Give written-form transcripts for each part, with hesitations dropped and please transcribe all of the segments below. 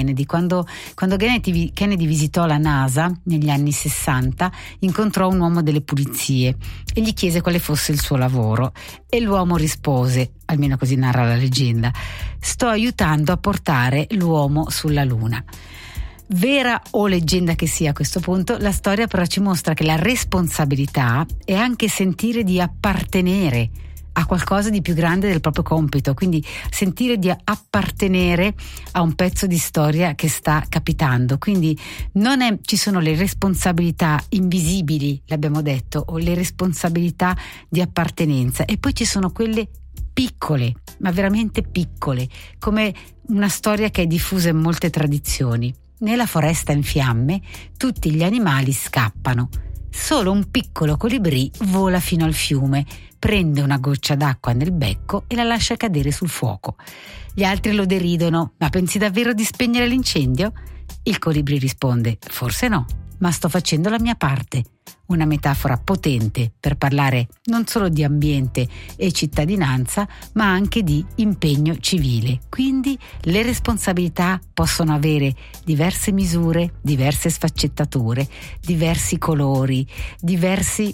Kennedy. Quando Kennedy visitò la NASA negli anni 60, incontrò un uomo delle pulizie e gli chiese quale fosse il suo lavoro, e l'uomo rispose, almeno così narra la leggenda: sto aiutando a portare l'uomo sulla Luna. Vera o leggenda che sia a questo punto, la storia però ci mostra che la responsabilità è anche sentire di appartenere a qualcosa di più grande del proprio compito, quindi sentire di appartenere a un pezzo di storia che sta capitando. Quindi ci sono le responsabilità invisibili, l'abbiamo detto, o le responsabilità di appartenenza, e poi ci sono quelle piccole, ma veramente piccole, come una storia che è diffusa in molte tradizioni. Nella foresta in fiamme tutti gli animali scappano. Solo un piccolo colibrì vola fino al fiume, prende una goccia d'acqua nel becco e la lascia cadere sul fuoco. Gli altri lo deridono: ma pensi davvero di spegnere l'incendio? Il colibrì risponde: forse no, ma sto facendo la mia parte. Una metafora potente per parlare non solo di ambiente e cittadinanza, ma anche di impegno civile. Quindi le responsabilità possono avere diverse misure, diverse sfaccettature, diversi colori, diversi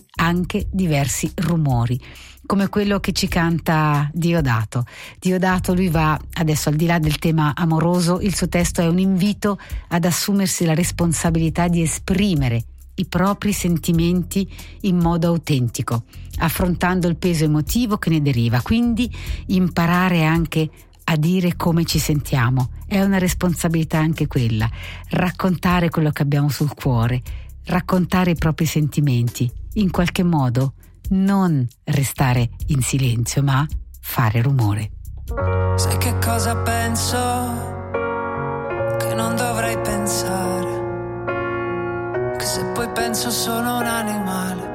rumori, come quello che ci canta Diodato. Diodato, lui va adesso al di là del tema amoroso, il suo testo è un invito ad assumersi la responsabilità di esprimere i propri sentimenti in modo autentico, affrontando il peso emotivo che ne deriva. Quindi imparare anche a dire come ci sentiamo è una responsabilità anche quella, raccontare quello che abbiamo sul cuore, raccontare i propri sentimenti, in qualche modo non restare in silenzio, ma fare rumore. Sai che cosa penso? Che non dovrei pensare, che se poi penso sono un animale,